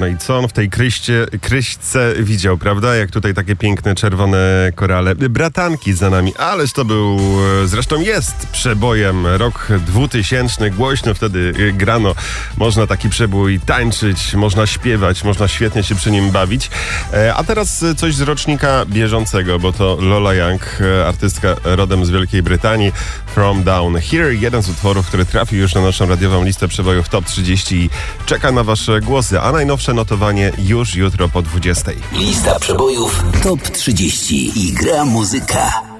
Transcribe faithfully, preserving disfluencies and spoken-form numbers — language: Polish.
No i co on w tej kryście, kryśce widział, prawda? Jak tutaj takie piękne czerwone korale. Bratanki za nami, ależ to był, zresztą jest przebojem, rok dwutysięczny, głośno wtedy grano. Można taki przebój tańczyć, można śpiewać, można świetnie się przy nim bawić. A teraz coś z rocznika bieżącego, bo to Lola Young, artystka rodem z Wielkiej Brytanii, From Down Here, jeden z utworów, który trafił już na naszą radiową listę przebojów Top trzydzieści i czeka na wasze głosy, a najnowsze notowanie już jutro po dwudziestej. Lista przebojów Top trzydzieści i gra muzyka.